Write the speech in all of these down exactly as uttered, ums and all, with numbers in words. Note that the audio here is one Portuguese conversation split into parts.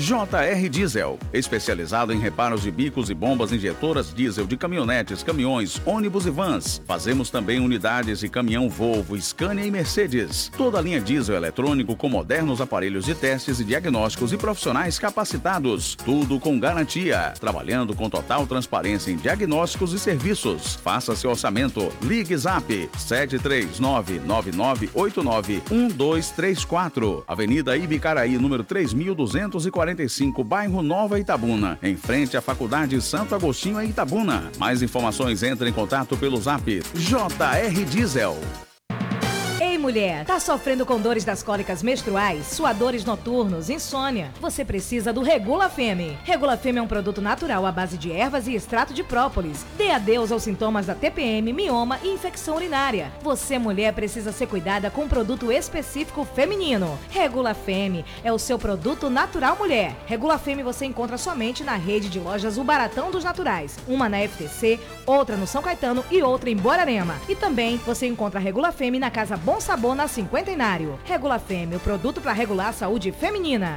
J R Diesel, especializado em reparos de bicos e bombas injetoras diesel de caminhonetes, caminhões, ônibus e vans. Fazemos também unidades de caminhão Volvo, Scania e Mercedes. Toda a linha diesel eletrônico com modernos aparelhos de testes e diagnósticos e profissionais capacitados. Tudo com garantia. Trabalhando com total transparência em diagnósticos e serviços. Faça seu orçamento. Ligue Zap sete três nove nove nove oito nove um dois três quatro. Avenida Ibicaraí, número três mil duzentos e quarenta e cinco, bairro Nova Itabuna, em frente à Faculdade Santo Agostinho em Itabuna. Mais informações, entre em contato pelo Zap J R Diesel. Ei, mulher, tá sofrendo com dores das cólicas menstruais, suadores noturnos, insônia? Você precisa do Regula Femme. Regula Femme é um produto natural à base de ervas e extrato de própolis. Dê adeus aos sintomas da T P M, mioma e infecção urinária. Você, mulher, precisa ser cuidada com um produto específico feminino. Regula Femme é o seu produto natural mulher. Regula Femme você encontra somente na rede de lojas O Baratão dos Naturais. Uma na F T C, outra no São Caetano e outra em Borarema. E também você encontra a Regula Femme na Casa Bom Sabor na Cinquentenário. Regula Femme, o produto para regular a saúde feminina.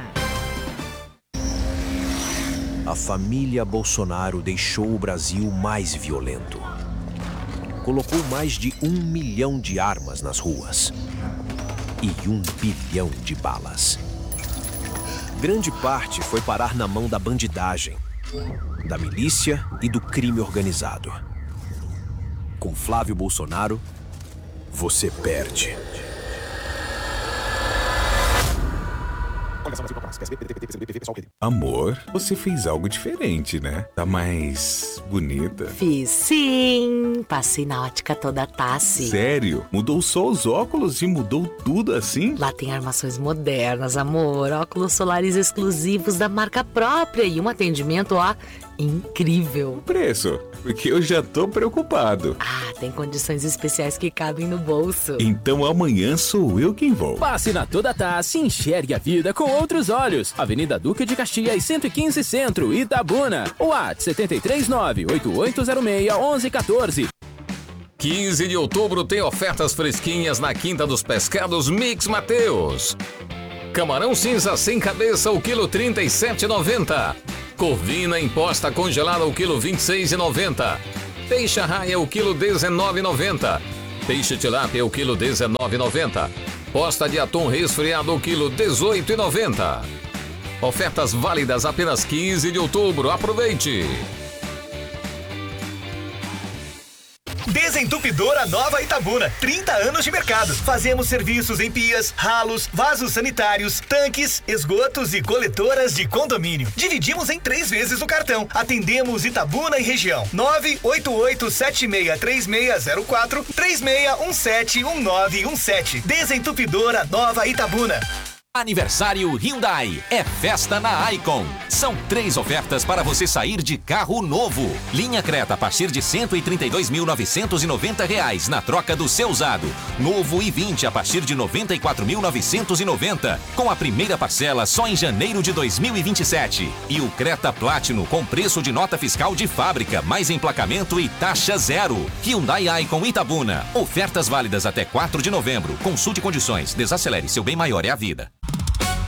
A família Bolsonaro deixou o Brasil mais violento. Colocou mais de um milhão de armas nas ruas e um bilhão de balas. Grande parte foi parar na mão da bandidagem, da milícia e do crime organizado. Com Flávio Bolsonaro, você perde. Amor, você fez algo diferente, né? Tá mais bonita. Fiz sim. Passei na ótica toda Tassi. Sério? Mudou só os óculos e mudou tudo assim? Lá tem armações modernas, amor. Óculos solares exclusivos da marca própria e um atendimento, ó, incrível. O preço? Porque eu já tô preocupado. Ah, tem condições especiais que cabem no bolso. Então amanhã sou eu quem vou. Passe na Toda Tassi e enxergue a vida com outros olhos. Avenida Duque de Caxias, cento e quinze Centro, Itabuna. WhatsApp sete três nove oito oito zero seis um um um quatro. quinze de outubro tem ofertas fresquinhas na Quinta dos Pescados Mix Mateus. Camarão cinza sem cabeça, o quilo trinta e sete reais e noventa centavos. Corvina imposta congelada, o quilo vinte e seis reais e noventa centavos. Peixe arraia, o quilo dezenove reais e noventa centavos. Peixe tilápia, o quilo dezenove reais e noventa centavos. Posta de atum resfriado, o quilo dezoito reais e noventa centavos. Ofertas válidas apenas quinze de outubro. Aproveite! Desentupidora Nova Itabuna, trinta anos de mercado. Fazemos serviços em pias, ralos, vasos sanitários, tanques, esgotos e coletoras de condomínio. Dividimos em três vezes o cartão. Atendemos Itabuna e região. nove oito oito sete seis três seis zero quatro, três seis um sete um nove um sete. Desentupidora Nova Itabuna. Aniversário Hyundai. É festa na Icon. São três ofertas para você sair de carro novo. Linha Creta a partir de cento e trinta e dois mil novecentos e noventa reais na troca do seu usado. Novo i vinte a partir de noventa e quatro mil novecentos e noventa, com a primeira parcela só em janeiro de dois mil e vinte e sete. E o Creta Platinum com preço de nota fiscal de fábrica, mais emplacamento e taxa zero. Hyundai Icon Itabuna. Ofertas válidas até quatro de novembro. Consulte condições. Desacelere, seu bem maior é a vida.